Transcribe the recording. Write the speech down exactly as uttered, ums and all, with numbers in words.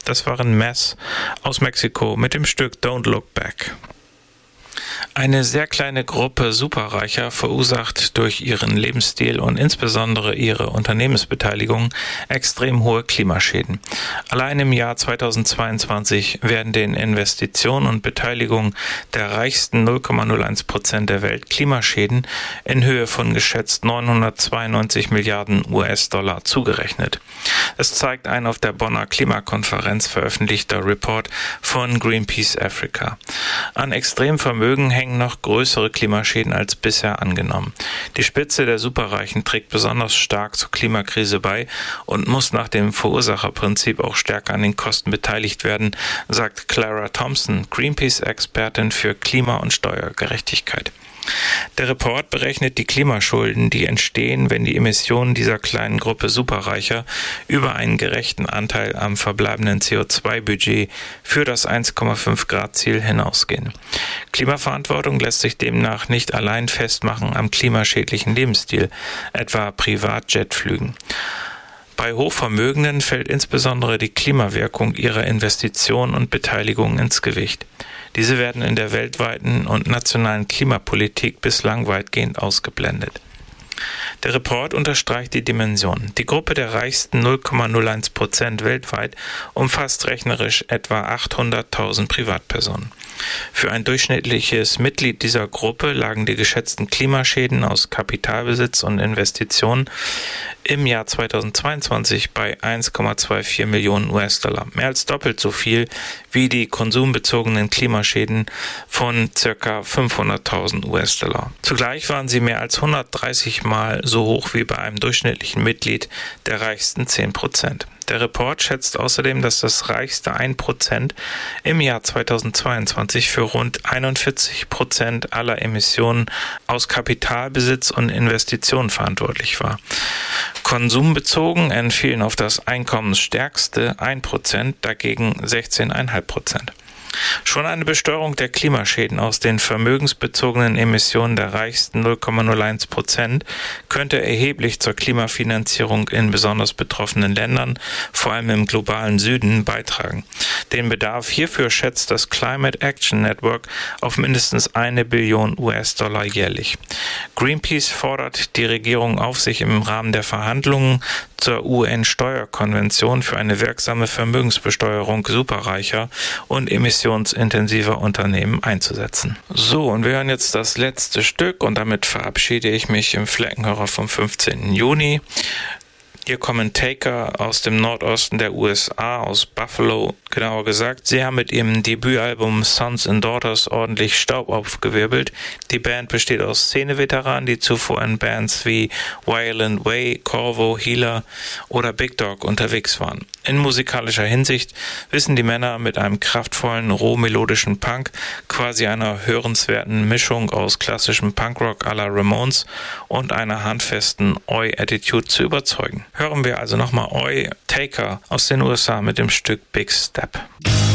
Das waren Mess aus Mexiko mit dem Stück Don't Look Back. Eine sehr kleine Gruppe Superreicher verursacht durch ihren Lebensstil und insbesondere ihre Unternehmensbeteiligung extrem hohe Klimaschäden. Allein im Jahr zweitausendzweiundzwanzig werden den Investitionen und Beteiligungen der reichsten null Komma null eins Prozent der Welt Klimaschäden in Höhe von geschätzt neunhundertzweiundneunzig Milliarden U S-Dollar zugerechnet. Das zeigt ein auf der Bonner Klimakonferenz veröffentlichter Report von Greenpeace Africa. An Extremvermögen hängen noch größere Klimaschäden als bisher angenommen. Die Spitze der Superreichen trägt besonders stark zur Klimakrise bei und muss nach dem Verursacherprinzip auch stärker an den Kosten beteiligt werden, sagt Clara Thompson, Greenpeace-Expertin für Klima- und Steuergerechtigkeit. Der Report berechnet die Klimaschulden, die entstehen, wenn die Emissionen dieser kleinen Gruppe Superreicher über einen gerechten Anteil am verbleibenden C O zwei Budget für das eins Komma fünf Grad Ziel hinausgehen. Klimaverantwortung lässt sich demnach nicht allein festmachen am klimaschädlichen Lebensstil, etwa Privatjetflügen. Bei Hochvermögenden fällt insbesondere die Klimawirkung ihrer Investitionen und Beteiligung ins Gewicht. Diese werden in der weltweiten und nationalen Klimapolitik bislang weitgehend ausgeblendet. Der Report unterstreicht die Dimension. Die Gruppe der reichsten null Komma null eins Prozent weltweit umfasst rechnerisch etwa achthunderttausend Privatpersonen. Für ein durchschnittliches Mitglied dieser Gruppe lagen die geschätzten Klimaschäden aus Kapitalbesitz und Investitionen im Jahr zweitausendzweiundzwanzig bei eins Komma vierundzwanzig Millionen U S-Dollar, mehr als doppelt so viel wie die konsumbezogenen Klimaschäden von ca. fünfhunderttausend U S-Dollar. Zugleich waren sie mehr als hundertdreißig Mal so hoch wie bei einem durchschnittlichen Mitglied der reichsten zehn Prozent. Der Report schätzt außerdem, dass das reichste ein Prozent im Jahr zweitausendzweiundzwanzig für rund einundvierzig Prozent aller Emissionen aus Kapitalbesitz und Investitionen verantwortlich war. Konsumbezogen entfielen auf das einkommensstärkste ein Prozent, dagegen sechzehn Komma fünf Prozent. Schon eine Besteuerung der Klimaschäden aus den vermögensbezogenen Emissionen der reichsten null Komma null eins Prozent könnte erheblich zur Klimafinanzierung in besonders betroffenen Ländern, vor allem im globalen Süden, beitragen. Den Bedarf hierfür schätzt das Climate Action Network auf mindestens eine Billion U S-Dollar jährlich. Greenpeace fordert die Regierung auf, sich im Rahmen der Verhandlungen zur U N-Steuerkonvention für eine wirksame Vermögensbesteuerung superreicher und emissionsintensiver Unternehmen einzusetzen. So, und wir hören jetzt das letzte Stück und damit verabschiede ich mich im Fleckenhörer vom fünfzehnten Juni. Hier kommen Taker aus dem Nordosten der U S A, aus Buffalo genauer gesagt. Sie haben mit ihrem Debütalbum Sons and Daughters ordentlich Staub aufgewirbelt. Die Band besteht aus Szeneveteranen, die zuvor in Bands wie Violent Way, Corvo, Healer oder Big Dog unterwegs waren. In musikalischer Hinsicht wissen die Männer mit einem kraftvollen, roh-melodischen Punk, quasi einer hörenswerten Mischung aus klassischem Punkrock à la Ramones und einer handfesten Oi-Attitude zu überzeugen. Hören wir also nochmal Oi, Taker aus den U S A mit dem Stück Big Step.